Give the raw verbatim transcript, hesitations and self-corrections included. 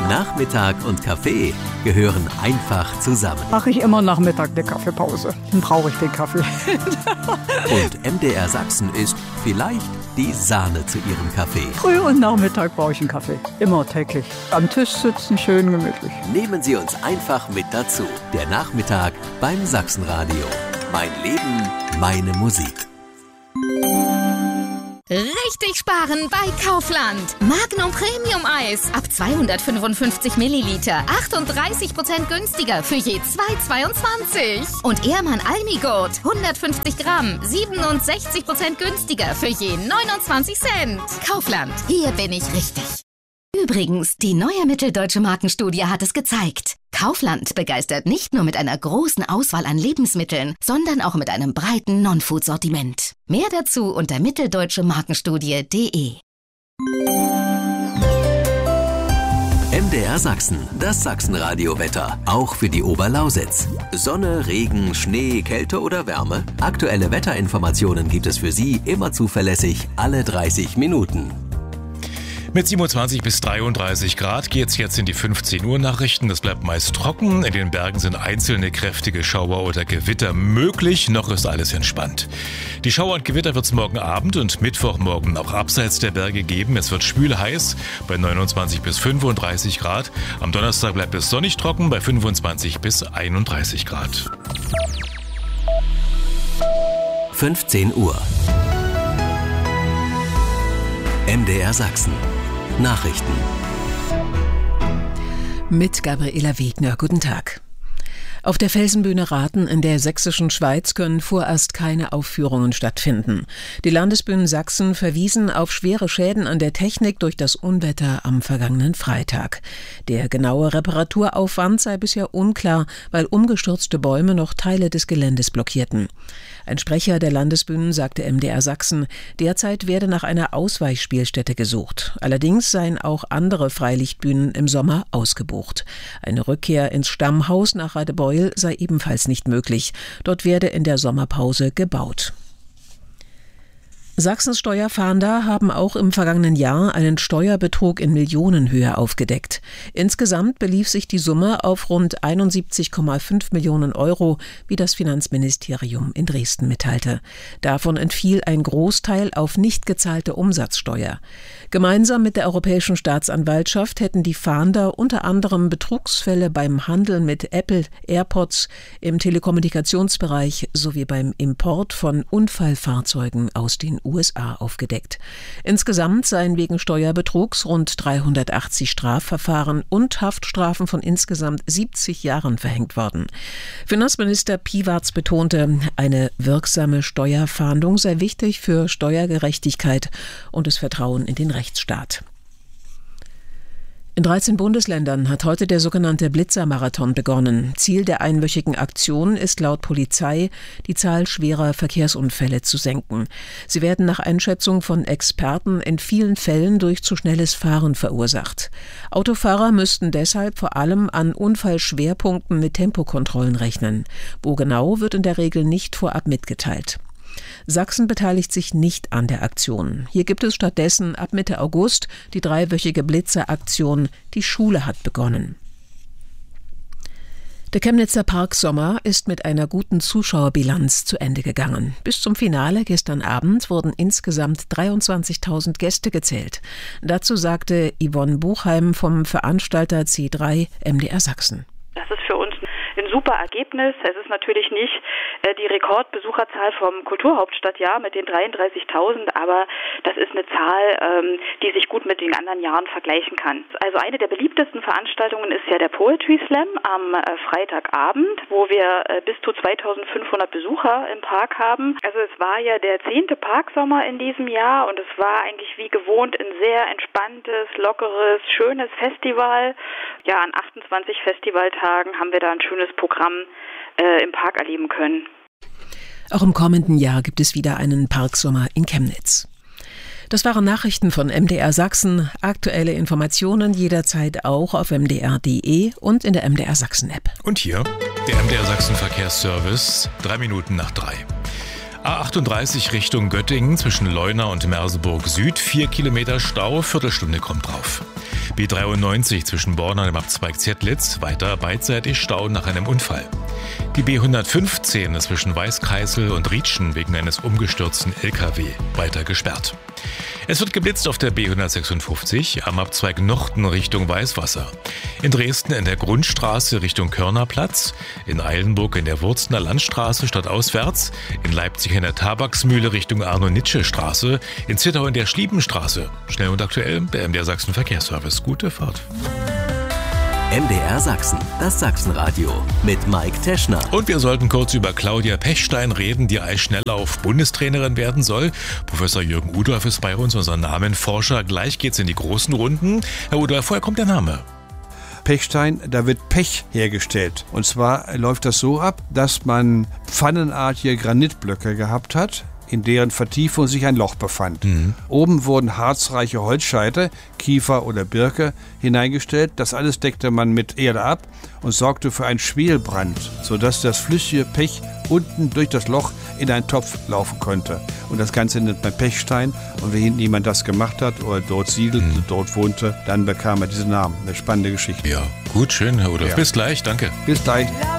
Nachmittag und Kaffee gehören einfach zusammen. Mache ich immer Nachmittag eine Kaffeepause. Dann brauche ich den Kaffee. Und M D R Sachsen ist vielleicht die Sahne zu ihrem Kaffee. Früh und Nachmittag brauche ich einen Kaffee. Immer täglich. Am Tisch sitzen, schön gemütlich. Nehmen Sie uns einfach mit dazu. Der Nachmittag beim Sachsenradio. Mein Leben, meine Musik. Richtig sparen bei Kaufland. Magnum Premium Eis ab zweihundertfünfundfünfzig Milliliter. achtunddreißig Prozent günstiger für je zwei Euro zweiundzwanzig. Und Ehrmann Almigurt hundertfünfzig Gramm. siebenundsechzig Prozent günstiger für je neunundzwanzig Cent. Kaufland, hier bin ich richtig. Übrigens, die neue Mitteldeutsche Markenstudie hat es gezeigt. Kaufland begeistert nicht nur mit einer großen Auswahl an Lebensmitteln, sondern auch mit einem breiten Non-Food-Sortiment. Mehr dazu unter mitteldeutsche markenstudie punkt de. M D R Sachsen, das Sachsenradio-Wetter, auch für die Oberlausitz. Sonne, Regen, Schnee, Kälte oder Wärme? Aktuelle Wetterinformationen gibt es für Sie immer zuverlässig alle dreißig Minuten. Mit siebenundzwanzig bis dreiunddreißig Grad geht's jetzt in die fünfzehn Uhr Nachrichten. Es bleibt meist trocken. In den Bergen sind einzelne kräftige Schauer oder Gewitter möglich. Noch ist alles entspannt. Die Schauer und Gewitter wird's morgen Abend und Mittwochmorgen auch abseits der Berge geben. Es wird schwül heiß bei neunundzwanzig bis fünfunddreißig Grad. Am Donnerstag bleibt es sonnig trocken bei fünfundzwanzig bis einunddreißig Grad. fünfzehn Uhr. M D R Sachsen. Nachrichten. Mit Gabriela Wegner. Guten Tag. Auf der Felsenbühne Rathen in der sächsischen Schweiz können vorerst keine Aufführungen stattfinden. Die Landesbühnen Sachsen verwiesen auf schwere Schäden an der Technik durch das Unwetter am vergangenen Freitag. Der genaue Reparaturaufwand sei bisher unklar, weil umgestürzte Bäume noch Teile des Geländes blockierten. Ein Sprecher der Landesbühnen sagte M D R Sachsen, derzeit werde nach einer Ausweichspielstätte gesucht. Allerdings seien auch andere Freilichtbühnen im Sommer ausgebucht. Eine Rückkehr ins Stammhaus nach Radebeul sei ebenfalls nicht möglich. Dort werde in der Sommerpause gebaut. Sachsens Steuerfahnder haben auch im vergangenen Jahr einen Steuerbetrug in Millionenhöhe aufgedeckt. Insgesamt belief sich die Summe auf rund einundsiebzig Komma fünf Millionen Euro, wie das Finanzministerium in Dresden mitteilte. Davon entfiel ein Großteil auf nicht gezahlte Umsatzsteuer. Gemeinsam mit der Europäischen Staatsanwaltschaft hätten die Fahnder unter anderem Betrugsfälle beim Handel mit Apple AirPods, im Telekommunikationsbereich sowie beim Import von Unfallfahrzeugen aus den U S A aufgedeckt. Insgesamt seien wegen Steuerbetrugs rund dreihundertachtzig Strafverfahren und Haftstrafen von insgesamt siebzig Jahren verhängt worden. Finanzminister Piwarz betonte, eine wirksame Steuerfahndung sei wichtig für Steuergerechtigkeit und das Vertrauen in den Rechtsstaat. In dreizehn Bundesländern hat heute der sogenannte Blitzer-Marathon begonnen. Ziel der einwöchigen Aktion ist laut Polizei, die Zahl schwerer Verkehrsunfälle zu senken. Sie werden nach Einschätzung von Experten in vielen Fällen durch zu schnelles Fahren verursacht. Autofahrer müssten deshalb vor allem an Unfallschwerpunkten mit Tempokontrollen rechnen. Wo genau, wird in der Regel nicht vorab mitgeteilt. Sachsen beteiligt sich nicht an der Aktion. Hier gibt es stattdessen ab Mitte August die dreiwöchige Blitzer-Aktion »Die Schule hat begonnen«. Der Chemnitzer Parksommer ist mit einer guten Zuschauerbilanz zu Ende gegangen. Bis zum Finale gestern Abend wurden insgesamt dreiundzwanzigtausend Gäste gezählt. Dazu sagte Yvonne Buchheim vom Veranstalter C drei M D R Sachsen. Das ist für uns ein super Ergebnis. Es ist natürlich nicht äh, die Rekordbesucherzahl vom Kulturhauptstadtjahr mit den dreiunddreißigtausend, aber das ist eine Zahl, ähm, die sich gut mit den anderen Jahren vergleichen kann. Also eine der beliebtesten Veranstaltungen ist ja der Poetry Slam am äh, Freitagabend, wo wir äh, bis zu zweitausendfünfhundert Besucher im Park haben. Also es war ja der zehnte Parksommer in diesem Jahr und es war eigentlich wie gewohnt ein sehr entspanntes, lockeres, schönes Festival. Ja, an achtundzwanzig Festivaltagen haben wir da ein schönes Programm äh, im Park erleben können. Auch im kommenden Jahr gibt es wieder einen Parksommer in Chemnitz. Das waren Nachrichten von M D R Sachsen. Aktuelle Informationen jederzeit auch auf m d r punkt d e und in der M D R Sachsen App. Und hier der M D R Sachsen Verkehrsservice, drei Minuten nach drei. A achtunddreißig Richtung Göttingen zwischen Leuna und Merseburg Süd, vier Kilometer Stau, Viertelstunde kommt drauf. B dreiundneunzig zwischen Born und dem Abzweig Zedlitz, weiter beidseitig Stau nach einem Unfall. Die B hundertfünfzehn zwischen Weißkreisel und Rietschen wegen eines umgestürzten L K W, weiter gesperrt. Es wird geblitzt auf der B hundertsechsundfünfzig am Abzweig Nochten Richtung Weißwasser. In Dresden in der Grundstraße Richtung Körnerplatz, in Eilenburg in der Wurzner Landstraße stadtauswärts, in Leipzig in der Tabaksmühle Richtung Arno-Nitsche-Straße, in Zittau in der Schliebenstraße. Schnell und aktuell der M D R Sachsen Verkehrsservice. Gute Fahrt. M D R Sachsen, das Sachsenradio mit Mike Teschner. Und wir sollten kurz über Claudia Pechstein reden, die Eisschnelllauf-Bundestrainerin werden soll. Professor Jürgen Udolf ist bei uns, unser Namenforscher. Gleich geht's in die großen Runden. Herr Udolf, woher kommt der Name? Pechstein, da wird Pech hergestellt. Und zwar läuft das so ab, dass man pfannenartige Granitblöcke gehabt hat, in deren Vertiefung sich ein Loch befand. Mhm. Oben wurden harzreiche Holzscheite, Kiefer oder Birke, hineingestellt. Das alles deckte man mit Erde ab und sorgte für einen Schwelbrand, sodass das flüssige Pech unten durch das Loch in einen Topf laufen konnte. Und das Ganze nennt man Pechstein. Und wenn jemand das gemacht hat oder dort siedelte, mhm. dort wohnte, dann bekam er diesen Namen. Eine spannende Geschichte. Ja, gut, schön, Herr Udolf. Ja. Bis gleich, danke. Bis gleich.